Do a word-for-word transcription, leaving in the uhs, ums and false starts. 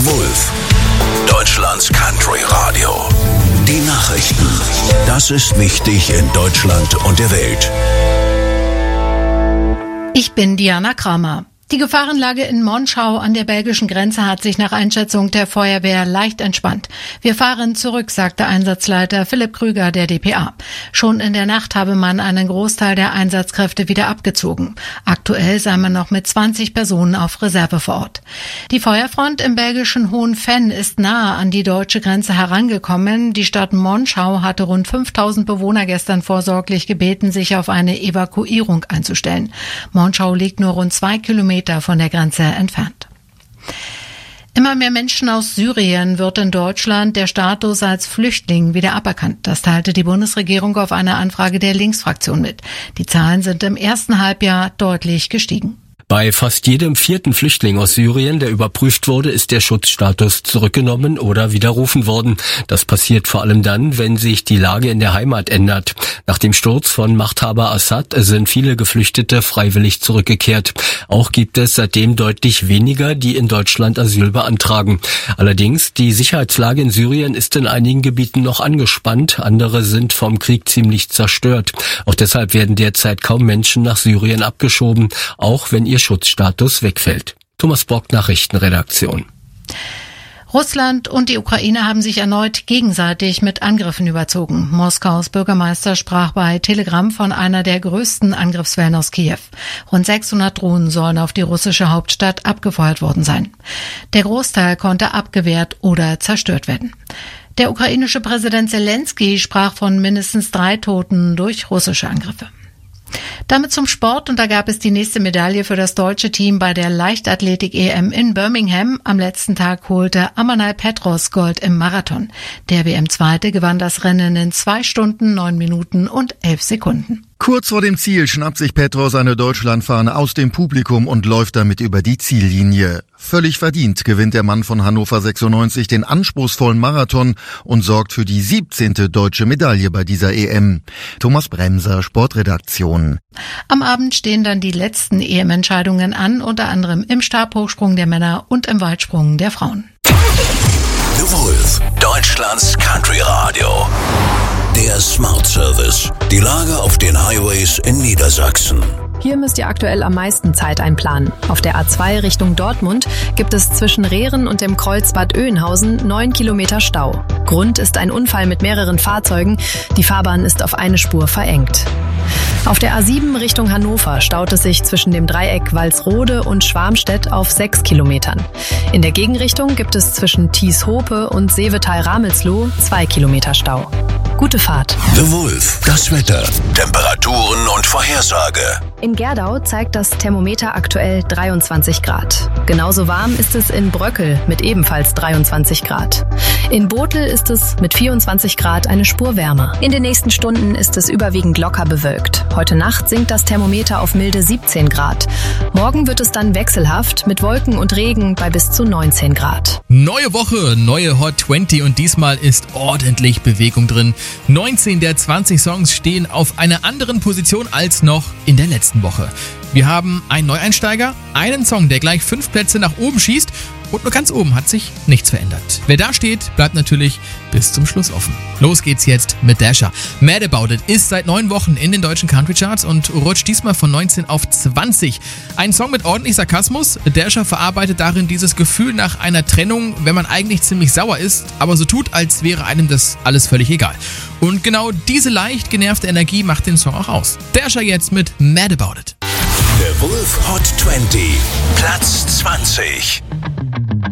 The Wolf, Deutschlands Country Radio. Die Nachrichten. Das ist wichtig in Deutschland und der Welt. Ich bin Diana Kramer. Die Gefahrenlage in Monschau an der belgischen Grenze hat sich nach Einschätzung der Feuerwehr leicht entspannt. Wir fahren zurück, sagte Einsatzleiter Philipp Krüger der D P A. Schon in der Nacht habe man einen Großteil der Einsatzkräfte wieder abgezogen. Aktuell sei man noch mit zwanzig Personen auf Reserve vor Ort. Die Feuerfront im belgischen Hohenvenn ist nahe an die deutsche Grenze herangekommen. Die Stadt Monschau hatte rund fünftausend Bewohner gestern vorsorglich gebeten, sich auf eine Evakuierung einzustellen. Monschau liegt nur rund zwei Kilometer von der Grenze entfernt. Immer mehr Menschen aus Syrien wird in Deutschland der Status als Flüchtling wieder aberkannt. Das teilte die Bundesregierung auf eine Anfrage der Linksfraktion mit. Die Zahlen sind im ersten Halbjahr deutlich gestiegen. Bei fast jedem vierten Flüchtling aus Syrien, der überprüft wurde, ist der Schutzstatus zurückgenommen oder widerrufen worden. Das passiert vor allem dann, wenn sich die Lage in der Heimat ändert. Nach dem Sturz von Machthaber Assad sind viele Geflüchtete freiwillig zurückgekehrt. Auch gibt es seitdem deutlich weniger, die in Deutschland Asyl beantragen. Allerdings, die Sicherheitslage in Syrien ist in einigen Gebieten noch angespannt. Andere sind vom Krieg ziemlich zerstört. Auch deshalb werden derzeit kaum Menschen nach Syrien abgeschoben, auch wenn ihr Schutzstatus wegfällt. Thomas Bock, Nachrichtenredaktion. Russland und die Ukraine haben sich erneut gegenseitig mit Angriffen überzogen. Moskaus Bürgermeister sprach bei Telegram von einer der größten Angriffswellen aus Kiew. Rund sechshundert Drohnen sollen auf die russische Hauptstadt abgefeuert worden sein. Der Großteil konnte abgewehrt oder zerstört werden. Der ukrainische Präsident Zelensky sprach von mindestens drei Toten durch russische Angriffe. Damit zum Sport, und da gab es die nächste Medaille für das deutsche Team bei der Leichtathletik-E M in Birmingham. Am letzten Tag holte Amanal Petros Gold im Marathon. Der W M-Zweite gewann das Rennen in zwei Stunden, neun Minuten und elf Sekunden. Kurz vor dem Ziel schnappt sich Petros eine Deutschlandfahne aus dem Publikum und läuft damit über die Ziellinie. Völlig verdient gewinnt der Mann von Hannover sechsundneunzig den anspruchsvollen Marathon und sorgt für die siebzehnte deutsche Medaille bei dieser E M. Thomas Bremser, Sportredaktion. Am Abend stehen dann die letzten E M-Entscheidungen an, unter anderem im Stabhochsprung der Männer und im Weitsprung der Frauen. The Wolf, Deutschlands Country Radio. Der Smart Service. Die Lage auf den Highways in Niedersachsen. Hier müsst ihr aktuell am meisten Zeit einplanen. Auf der A zwei Richtung Dortmund gibt es zwischen Rehren und dem Kreuz Bad Oeynhausen neun Kilometer Stau. Grund ist ein Unfall mit mehreren Fahrzeugen. Die Fahrbahn ist auf eine Spur verengt. Auf der A sieben Richtung Hannover staut es sich zwischen dem Dreieck Walsrode und Schwarmstedt auf sechs Kilometern. In der Gegenrichtung gibt es zwischen Thies-Hope und Seevetal-Ramelsloh zwei Kilometer Stau. Gute Fahrt. The Wolf, das Wetter, Temperaturen und Vorhersage. In Gerdau zeigt das Thermometer aktuell dreiundzwanzig Grad. Genauso warm ist es in Bröckel mit ebenfalls dreiundzwanzig Grad. In Botel ist es mit vierundzwanzig Grad eine Spur wärmer. In den nächsten Stunden ist es überwiegend locker bewölkt. Heute Nacht sinkt das Thermometer auf milde siebzehn Grad. Morgen wird es dann wechselhaft mit Wolken und Regen bei bis zu neunzehn Grad. Neue Woche, neue Hot zwanzig und diesmal ist ordentlich Bewegung drin. neunzehn der zwanzig Songs stehen auf einer anderen Position als noch in der letzten Woche. Wir haben einen Neueinsteiger, einen Song, der gleich fünf Plätze nach oben schießt und nur ganz oben hat sich nichts verändert. Wer da steht, bleibt natürlich bis zum Schluss offen. Los geht's jetzt mit Dasher. Mad About It ist seit neun Wochen in den deutschen Country Charts und rutscht diesmal von neunzehn auf zwanzig. Ein Song mit ordentlich Sarkasmus. Dasher verarbeitet darin dieses Gefühl nach einer Trennung, wenn man eigentlich ziemlich sauer ist, aber so tut, als wäre einem das alles völlig egal. Und genau diese leicht genervte Energie macht den Song auch aus. Dasher jetzt mit Mad About It. The Wolf Hot zwanzig, Platz zwanzig.